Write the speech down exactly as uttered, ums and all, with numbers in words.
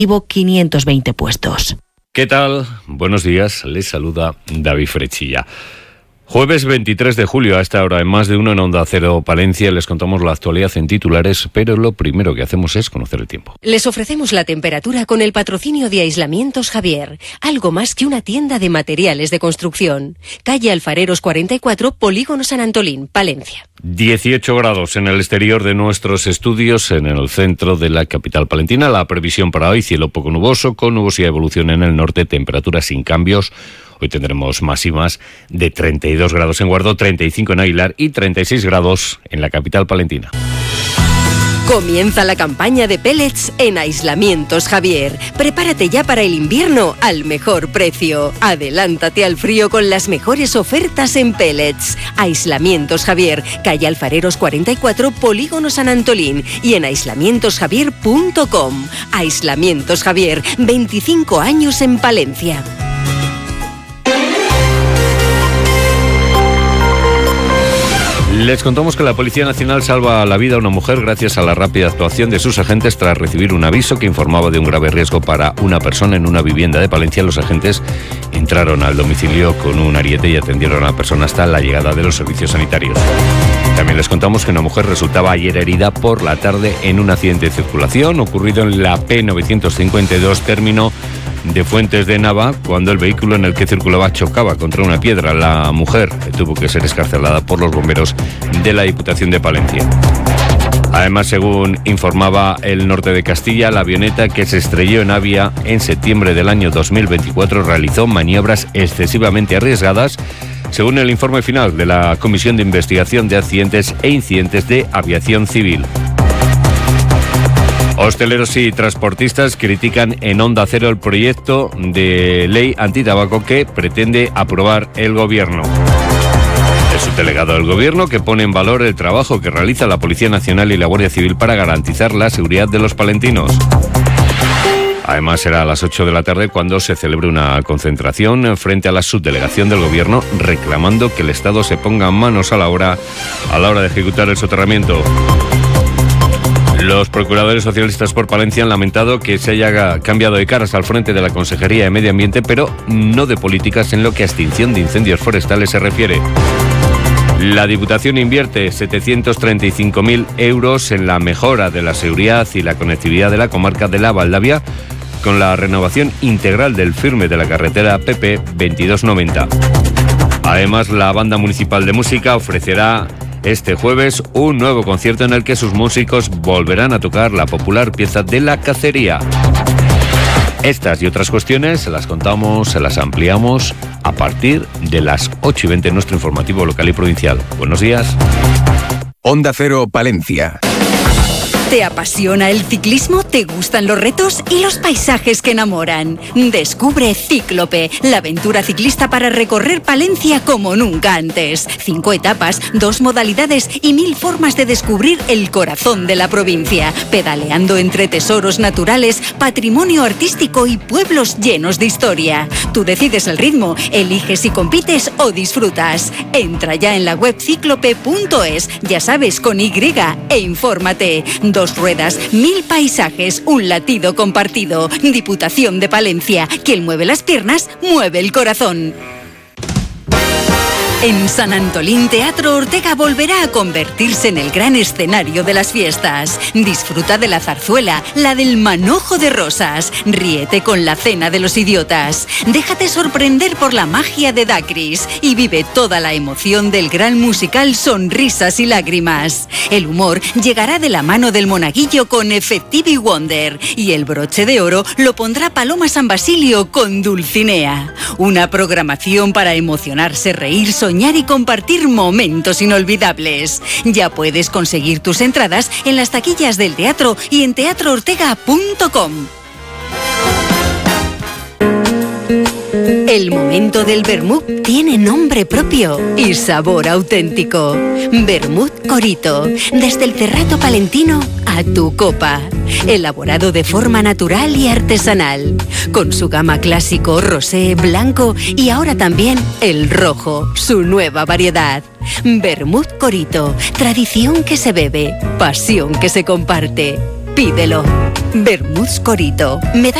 quinientos veinte puestos. ¿Qué tal? Buenos días, les saluda David Frechilla. Jueves veintitrés de julio, a esta hora en Más de Uno en Onda Cero Palencia, les contamos la actualidad en titulares, pero lo primero que hacemos es conocer el tiempo. Les ofrecemos la temperatura con el patrocinio de Aislamientos Javier, algo más que una tienda de materiales de construcción. Calle Alfareros cuarenta y cuatro, Polígono San Antolín, Palencia. dieciocho grados en el exterior de nuestros estudios, en el centro de la capital palentina. La previsión para hoy, cielo poco nuboso, con nubosidad de evolución en el norte, temperaturas sin cambios. Hoy tendremos máximas de treinta y dos grados en Guardo, treinta y cinco en Aguilar y treinta y seis grados en la capital palentina. Comienza la campaña de pellets en Aislamientos Javier. Prepárate ya para el invierno al mejor precio. Adelántate al frío con las mejores ofertas en pellets. Aislamientos Javier, calle Alfareros cuarenta y cuatro, Polígono San Antolín y en aislamientos javier punto com. Aislamientos Javier, veinticinco años en Palencia. Les contamos que la Policía Nacional salva la vida a una mujer gracias a la rápida actuación de sus agentes tras recibir un aviso que informaba de un grave riesgo para una persona en una vivienda de Palencia. Los agentes entraron al domicilio con un ariete y atendieron a la persona hasta la llegada de los servicios sanitarios. También les contamos que una mujer resultaba ayer herida por la tarde en un accidente de circulación ocurrido en la P novecientos cincuenta y dos, término de Fuentes de Nava, cuando el vehículo en el que circulaba chocaba contra una piedra. La mujer tuvo que ser excarcelada por los bomberos de la Diputación de Palencia. Además, según informaba El Norte de Castilla, la avioneta que se estrelló en Avia en septiembre del año dos mil veinticuatro realizó maniobras excesivamente arriesgadas, según el informe final de la Comisión de Investigación de Accidentes e Incidentes de Aviación Civil. Hosteleros y transportistas critican en Onda Cero el proyecto de ley antitabaco que pretende aprobar el Gobierno. El subdelegado del Gobierno que pone en valor el trabajo que realiza la Policía Nacional y la Guardia Civil para garantizar la seguridad de los palentinos. Además, será a las ocho de la tarde cuando se celebre una concentración frente a la subdelegación del Gobierno reclamando que el Estado se ponga manos a la obra a la hora de ejecutar el soterramiento. Los procuradores socialistas por Palencia han lamentado que se haya cambiado de caras al frente de la Consejería de Medio Ambiente, pero no de políticas en lo que a extinción de incendios forestales se refiere. La Diputación invierte setecientos treinta y cinco mil euros en la mejora de la seguridad y la conectividad de la comarca de la Valdavia, con la renovación integral del firme de la carretera P P veintidós noventa. Además, la Banda Municipal de Música ofrecerá este jueves un nuevo concierto en el que sus músicos volverán a tocar la popular pieza de La Cacería. Estas y otras cuestiones se las contamos, se las ampliamos a partir de las ocho y veinte en nuestro informativo local y provincial. Buenos días. Onda Cero Palencia. ¿Te apasiona el ciclismo? ¿Te gustan los retos y los paisajes que enamoran? Descubre Cíclope, la aventura ciclista para recorrer Palencia como nunca antes. Cinco etapas, dos modalidades y mil formas de descubrir el corazón de la provincia, pedaleando entre tesoros naturales, patrimonio artístico y pueblos llenos de historia. Tú decides el ritmo, eliges si compites o disfrutas. Entra ya en la web cíclope punto es, ya sabes, con Y, e infórmate. Dos ruedas, mil paisajes, un latido compartido. Diputación de Palencia. Quien mueve las piernas, mueve el corazón. En San Antolín, Teatro Ortega volverá a convertirse en el gran escenario de las fiestas. Disfruta de la zarzuela, la del manojo de rosas. Ríete con la cena de los idiotas. Déjate sorprender por la magia de Dacris y vive toda la emoción del gran musical Sonrisas y Lágrimas. El humor llegará de la mano del monaguillo con Effective Wonder y el broche de oro lo pondrá Paloma San Basilio con Dulcinea. Una programación para emocionarse, reír, soñar y compartir momentos inolvidables. Ya puedes conseguir tus entradas en las taquillas del teatro y en teatro ortega punto com. El momento del vermut tiene nombre propio y sabor auténtico. Vermut Corito, desde el Cerrato palentino a tu copa. Elaborado de forma natural y artesanal, con su gama clásico, rosé, blanco y ahora también el rojo, su nueva variedad. Vermut Corito, tradición que se bebe, pasión que se comparte. pídelo. Vermouth Corito. Me da